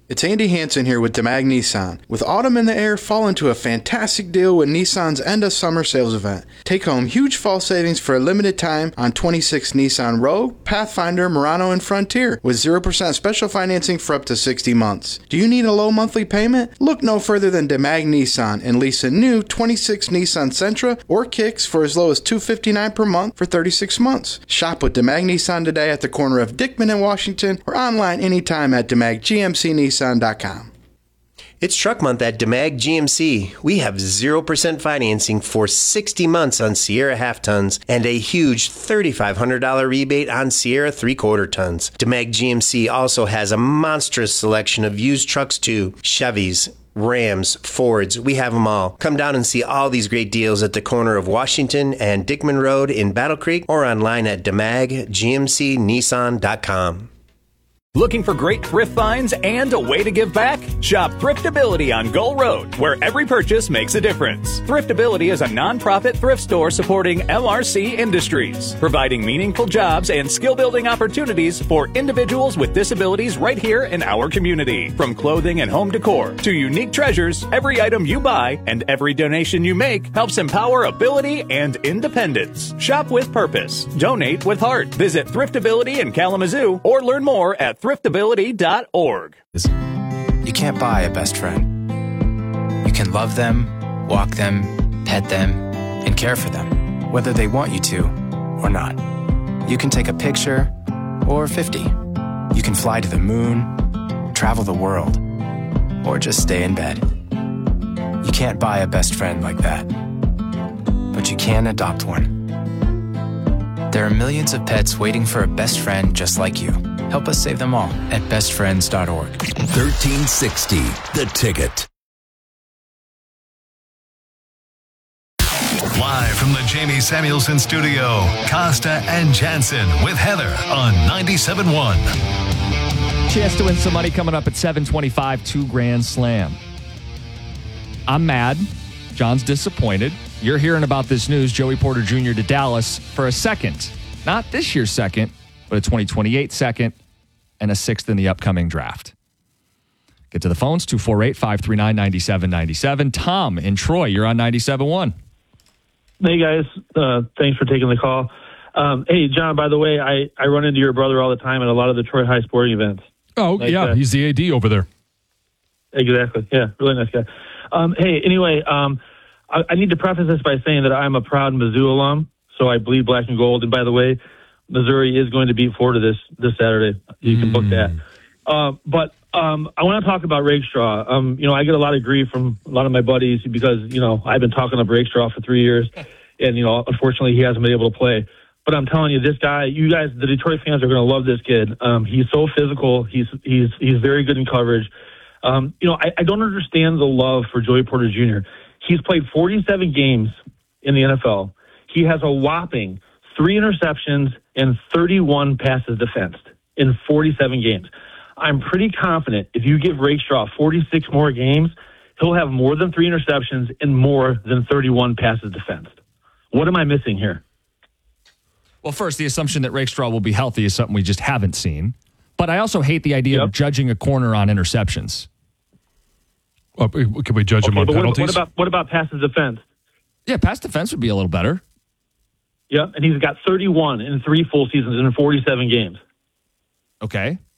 It's Andy Hansen here with DeMag Nissan. With autumn in the air, fall into a fantastic deal with Nissan's end of summer sales event. Take home huge fall savings for a limited time on 26 Nissan Rogue, Pathfinder, Murano, and Frontier with 0% special financing for up to 60 months. Do you need a low monthly payment? Look no further than DeMag Nissan and lease a new 26 Nissan Sentra or Kicks for as low as $259 per month for 36 months. Shop with DeMag Nissan today at the corner of Dickman and Washington or online anytime at DeMagGMCNissan.com. It's Truck Month at DeMag GMC. We have 0% financing for 60 months on Sierra half tons and a huge $3,500 rebate on Sierra 3/4 tons. DeMag GMC also has a monstrous selection of used trucks too. Chevys, Rams, Fords, we have them all. Come down and see all these great deals at the corner of Washington and Dickman Road in Battle Creek or online at DeMagGMCNissan.com. Looking for great thrift finds and a way to give back? Shop Thriftability on Gull Road, where every purchase makes a difference. Thriftability is a nonprofit thrift store supporting LRC Industries, providing meaningful jobs and skill-building opportunities for individuals with disabilities right here in our community. From clothing and home decor to unique treasures, every item you buy and every donation you make helps empower ability and independence. Shop with purpose. Donate with heart. Visit Thriftability in Kalamazoo or learn more at thriftability.org. You can't buy a best friend. You can love them, walk them, pet them, and care for them, whether they want you to or not. You can take a picture or 50. You can fly to the moon, travel the world, or just stay in bed. You can't buy a best friend like that, but you can adopt one. There are millions of pets waiting for a best friend just like you. Help us save them all at bestfriends.org. 1360, The Ticket. Live from the Jamie Samuelson studio, Costa and Jansen with Heather on 97.1. Chance to win some money coming up at 7:25, $2 Grand Slam. I'm mad. John's disappointed. You're hearing about this news. Joey Porter Jr. to Dallas for a second. Not this year's second, but a 2028 second and a sixth in the upcoming draft. Get to the phones, 248-539-9797. Tom in Troy, you're on 97.1. Hey, guys. Thanks for taking the call. Hey, John, by the way, I run into your brother all the time at a lot of the Troy High sporting events. Oh, like, yeah, he's the AD over there. Exactly. Yeah, really nice guy. Hey, anyway, I need to preface this by saying that I'm a proud Mizzou alum, so I bleed black and gold. And by the way, Missouri is going to beat Florida this Saturday. You can book that. But I want to talk about Rakestraw. I get a lot of grief from a lot of my buddies because, I've been talking up Rakestraw for 3 years, and, unfortunately he hasn't been able to play. But I'm telling you, this guy, you guys, the Detroit fans are going to love this kid. He's so physical. He's very good in coverage. I don't understand the love for Joey Porter Jr. He's played 47 games in the NFL. He has a whopping 3 interceptions and 31 passes defensed in 47 games. I'm pretty confident if you give Rakestraw 46 more games, he'll have more than 3 interceptions and more than 31 passes defensed. What am I missing here? Well, first, the assumption that Rakestraw will be healthy is something we just haven't seen. But I also hate the idea of judging a corner on interceptions. Well, can we judge him on penalties? What about passes defense? Yeah, pass defense would be a little better. Yeah, and he's got 31 in 3 full seasons in 47 games. Okay.